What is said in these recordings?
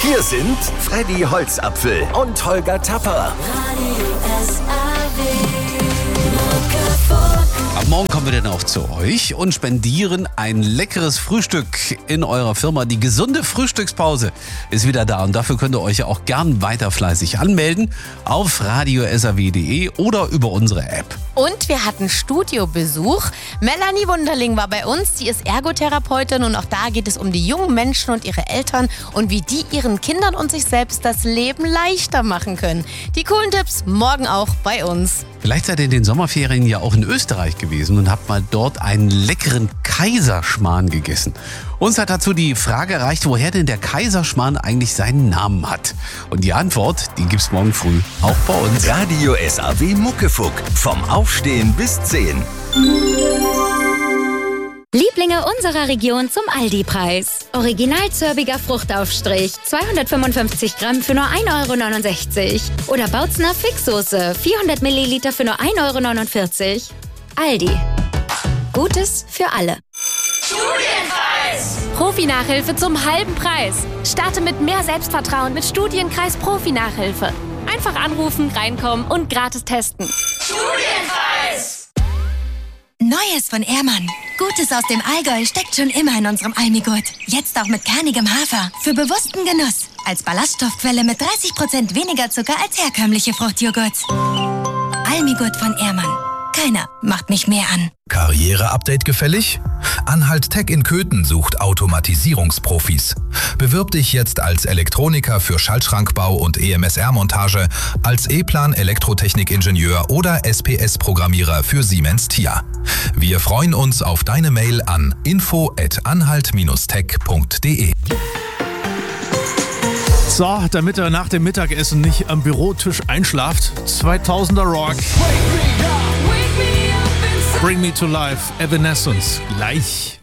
Hier sind Freddy Holzapfel und Holger Tapper. Ab morgen kommen wir dann auch zu euch und spendieren ein leckeres Frühstück in eurer Firma. Die gesunde Frühstückspause ist wieder da und dafür könnt ihr euch ja auch gern weiter fleißig anmelden auf radiosaw.de oder über unsere App. Und wir hatten Studiobesuch. Melanie Wunderling war bei uns. Sie ist Ergotherapeutin und auch da geht es um die jungen Menschen und ihre Eltern und wie die ihren Kindern und sich selbst das Leben leichter machen können. Die coolen Tipps morgen auch bei uns. Vielleicht seid ihr in den Sommerferien ja auch in Österreich gewesen und habt mal dort einen leckeren Kaiserschmarrn gegessen. Uns hat dazu die Frage erreicht, woher denn der Kaiserschmarrn eigentlich seinen Namen hat. Und die Antwort, die gibt's morgen früh auch bei uns. Radio SAW Muckefuck. Vom Aufstehen bis 10. Lieblinge unserer Region zum Aldi-Preis. Original zörbiger Fruchtaufstrich, 255 Gramm für nur 1,69 €. Oder Bautzner Fixsoße, 400 Milliliter für nur 1,49 €. Aldi. Gutes für alle. Studienkreis! Profi-Nachhilfe zum halben Preis. Starte mit mehr Selbstvertrauen mit Studienkreis Profi-Nachhilfe. Einfach anrufen, reinkommen und gratis testen. Studienkreis! Neues von Ehrmann. Gutes aus dem Allgäu steckt schon immer in unserem Almigurt. Jetzt auch mit kernigem Hafer. Für bewussten Genuss. Als Ballaststoffquelle mit 30% weniger Zucker als herkömmliche Fruchtjoghurts. Almigurt von Ehrmann. Keiner macht mich mehr an. Karriere-Update gefällig? Anhalt Tech in Köthen sucht Automatisierungsprofis. Bewirb dich jetzt als Elektroniker für Schaltschrankbau und EMSR-Montage, als E-Plan-Elektrotechnik-Ingenieur oder SPS-Programmierer für Siemens TIA. Wir freuen uns auf deine Mail an info@anhalt-tech.de. So, damit er nach dem Mittagessen nicht am Bürotisch einschlaft, 2000er Rock. Bring Me to Life, Evanescence, gleich.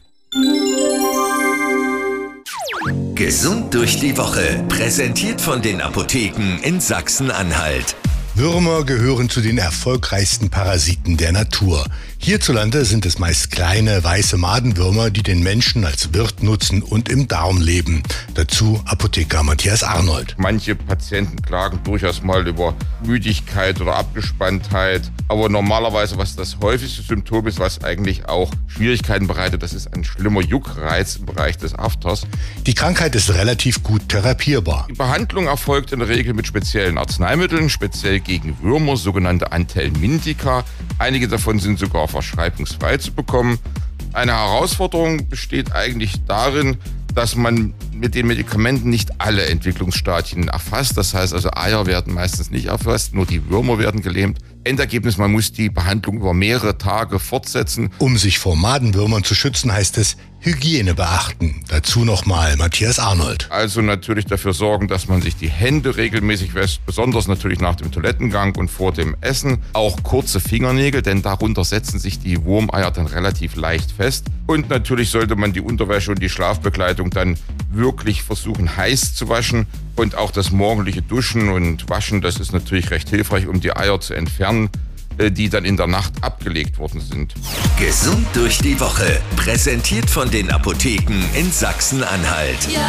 Gesund durch die Woche. Präsentiert von den Apotheken in Sachsen-Anhalt. Würmer gehören zu den erfolgreichsten Parasiten der Natur. Hierzulande sind es meist kleine, weiße Madenwürmer, die den Menschen als Wirt nutzen und im Darm leben. Dazu Apotheker Matthias Arnold. Manche Patienten klagen durchaus mal über Müdigkeit oder Abgespanntheit. Aber normalerweise, was das häufigste Symptom ist, was eigentlich auch Schwierigkeiten bereitet, das ist ein schlimmer Juckreiz im Bereich des Afters. Die Krankheit ist relativ gut therapierbar. Die Behandlung erfolgt in der Regel mit speziellen Arzneimitteln, speziell gegen Würmer, sogenannte Anthelmintika. Einige davon sind sogar verschreibungsfrei zu bekommen. Eine Herausforderung besteht eigentlich darin, dass man mit den Medikamenten nicht alle Entwicklungsstadien erfasst. Das heißt also, Eier werden meistens nicht erfasst, nur die Würmer werden gelähmt. Endergebnis, man muss die Behandlung über mehrere Tage fortsetzen. Um sich vor Madenwürmern zu schützen, heißt es Hygiene beachten. Dazu nochmal Matthias Arnold. Also natürlich dafür sorgen, dass man sich die Hände regelmäßig wäscht, besonders natürlich nach dem Toilettengang und vor dem Essen. Auch kurze Fingernägel, denn darunter setzen sich die Wurmeier dann relativ leicht fest. Und natürlich sollte man die Unterwäsche und die Schlafbekleidung dann wirklich versuchen heiß zu waschen. Und auch das morgendliche Duschen und Waschen, das ist natürlich recht hilfreich, um die Eier zu entfernen, die dann in der Nacht abgelegt worden sind. Gesund durch die Woche. Präsentiert von den Apotheken in Sachsen-Anhalt.